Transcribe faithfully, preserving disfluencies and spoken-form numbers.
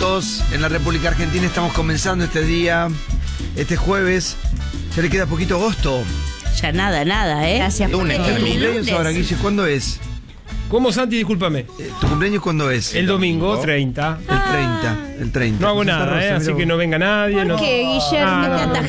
minutos en la República Argentina. Estamos comenzando este día, este jueves. Ya le queda poquito agosto. Ya nada, nada, ¿eh? Gracias por Lunes, venir. ¿Tu cumpleaños ahora, Guille? ¿Cuándo es? ¿Cómo, Santi? Discúlpame. Eh, ¿Tu cumpleaños cuándo es? El domingo, treinta. El treinta. El treinta. No hago Santa nada, Rosa, ¿eh? Así mirá que vos. no venga nadie. ¿Por no... qué, Guillermo? Ah, ¿Te no, atajas